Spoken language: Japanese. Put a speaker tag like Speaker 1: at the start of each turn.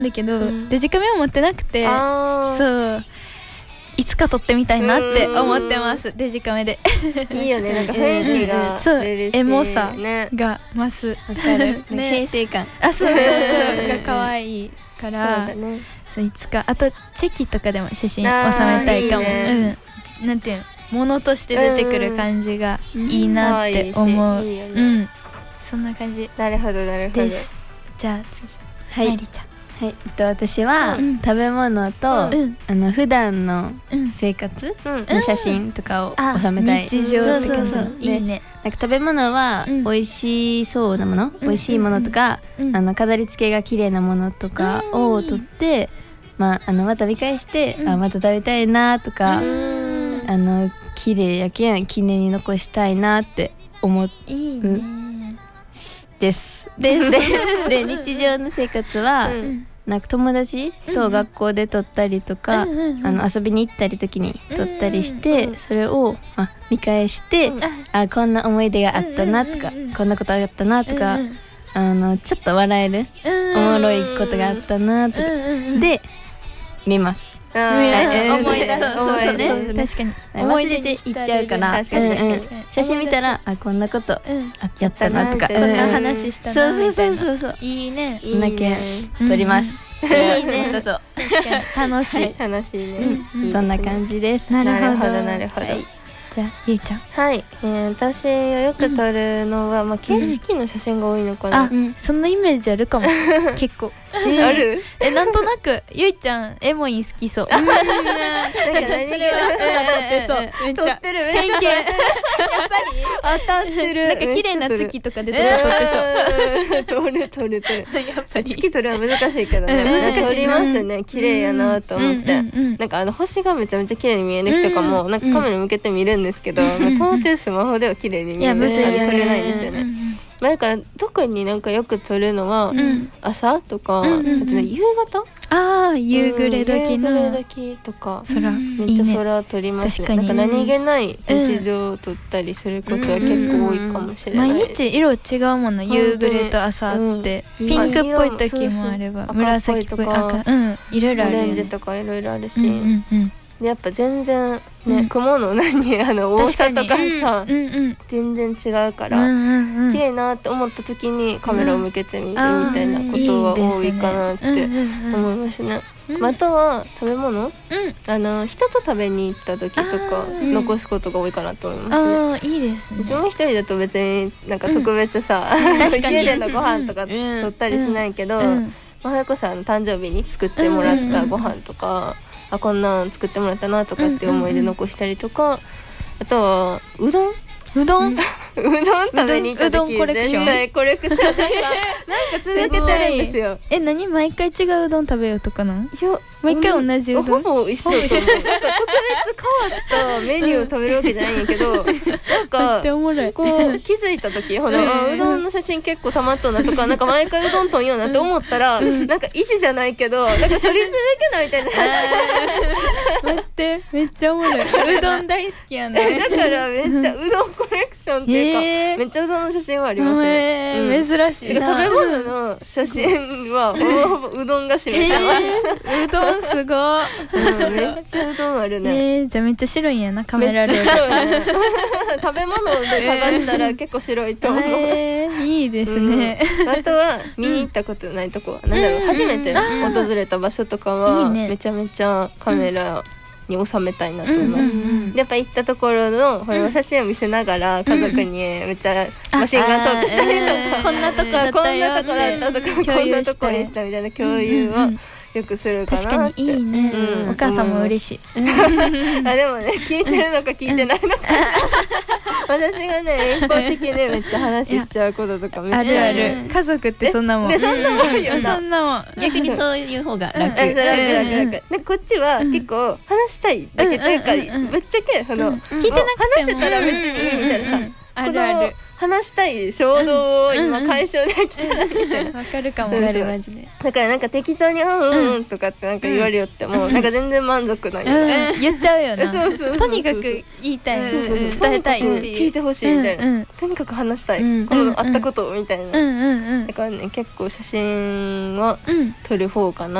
Speaker 1: だけど、デジカメを持ってなくて、そういつか撮ってみたいなって思ってます。デジカメで
Speaker 2: いいよね、なんか雰囲気が出るし、
Speaker 1: エモさが増す。わかる
Speaker 3: 形成感、
Speaker 1: そうが可愛いから、そういつか、あとチェキとかでも写真収めたいかも。なんていうの、ものとして出てくる感じがいいなって思う。そんな感じ。
Speaker 2: なるほどなるほど。
Speaker 1: です。じゃあ次、まりちゃん。
Speaker 3: はい、私は食べ物と普段の生活の写真とかを収めたい。
Speaker 1: 日常って感じ。いいね。
Speaker 3: なんか食べ物は美味しそうなもの、美味しいものとか、飾り付けが綺麗なものとかを撮って、また見返して、また食べたいなとか、綺麗やけん記念に残したいなって思う。
Speaker 1: いいね。
Speaker 3: です。で日常の生活はなんか友達と学校で撮ったりとか、遊びに行ったり時に撮ったりして、それを見返して、こんな思い出があったなとか、こんなことがあったなとか、ちょっと笑えるおもろいことがあったなとかで見ます。
Speaker 1: 思い出す。そうね、確かに
Speaker 3: 忘れていっちゃうから、写真見たらこんなことやったなとか、
Speaker 1: こんな話したなみたいな。そういいね。
Speaker 3: だけ撮ります。
Speaker 1: いいね。楽しい
Speaker 3: 楽しいね。そんな感じです。
Speaker 1: なるほど
Speaker 2: なるほど。
Speaker 1: じゃあゆいちゃん。
Speaker 2: はい、私がよく撮るのは景色の写真が多いのかな。
Speaker 1: そんなイメージあるかも。結構
Speaker 2: ある？
Speaker 1: なんとなくゆいちゃんエモいん好きそう。なんか何がめっちゃ偏見。やっぱり
Speaker 2: 当たってる。
Speaker 1: なんか綺麗な月とかで撮って
Speaker 2: そう。撮る。
Speaker 1: やっぱり
Speaker 2: 月撮るは難しいけどね。撮りますね。綺麗やなと思って。なんか星がめちゃめちゃ綺麗に見える日とかもなんかカメラ向けて見るんですけど、到底スマホでは綺麗に見える。撮れないんですよね。だから特になんかよく撮るのは朝とか、あとね夕方。
Speaker 1: 夕暮れ時の
Speaker 2: 夕暮れ時とか
Speaker 1: 空、
Speaker 2: めっちゃ空撮りますね。なんか何気ない日常を撮ったりすることは結構多いかもしれない。
Speaker 1: 毎日色違うもんな。夕暮れと朝ってピンクっぽい時もあれば紫っぽい、赤、いろいろあるよね。
Speaker 2: オレンジとかいろいろあるし、やっぱ全然ね、雲の多さとかさ全然違うから、綺麗なって思った時にカメラを向けてみるみたいなことは多いかなって思いますね。あとは食べ物、人と食べに行った時とか残すことが多いかなと思いますね。
Speaker 1: いいですね。
Speaker 2: 自分一人だと別になんか特別さ、家でのご飯とか取ったりしないけど、はやこさんの誕生日に作ってもらったご飯とか、こんなん作ってもらったなとかって思い出残したりとか、あとはうどん食べに行った時絶対コレクションなんか続けてるんですよ。
Speaker 1: 何毎回違ううどん食べようとかなん？いや毎回同じうどん。
Speaker 2: ほぼ一緒だと思う。なんか特別変わったメニューを食べるわけじゃないんやけど、なんかこう気づいた時、うどんの写真結構たまっとんなとか、なんか毎回うどんとんようなって思ったら、なんか意地じゃないけど、なんか取り続けないみたいな。
Speaker 1: 待ってめっちゃおもろい。うどん大好きやね。
Speaker 2: だからめっちゃうどんコレクションっていうか、めっちゃうどんの写真はありますね。
Speaker 1: 珍しいな。
Speaker 2: 食べ物の写真はほぼうどんが占めてます。
Speaker 1: うどんすごい。
Speaker 2: めっちゃうどんあるね。
Speaker 1: じゃあめっちゃ白いんやな、カメラで。
Speaker 2: 食べ物で探したら結構白いと思う。
Speaker 1: いいですね。
Speaker 2: あとは見に行ったことないとこ、なんだろう、初めて訪れた場所とかはめちゃめちゃカメラに収めたいなと思います。やっぱ行ったところの写真を見せながら家族にめっちゃマシンガントークしたりとか、
Speaker 1: こんなとこだったよって
Speaker 2: こんなとこ行ったみたいな共有はよくするかなって。
Speaker 1: 確かにいいね。お母さんも嬉しい。
Speaker 2: でもね、聞いてるのか聞いてないのか私がね一方的にめっちゃ話しちゃうこととかめっちゃある。
Speaker 1: 家族ってそんなもん。
Speaker 2: そんなもんよな。
Speaker 1: そんなもん。
Speaker 3: 逆にそういう方が楽。
Speaker 2: でこっちは結構話したいだけというか、ぶっちゃけ聞いてなくても話してたら別にいいみたいなさ。
Speaker 1: あるある。
Speaker 2: 話したい衝動を今解消できたみたいな。
Speaker 1: わかるかも。
Speaker 3: マジで。
Speaker 2: だからなんか適当にうんとかってなんか言われよってもなんか全然満足ないよね。
Speaker 1: 言っちゃうよな。
Speaker 2: そう
Speaker 1: とにかく言いたい、伝えたいっていう、
Speaker 2: 聞いてほしいみたいな。とにかく話したい。このあったことみたいな。だからね結構写真は撮る方かな。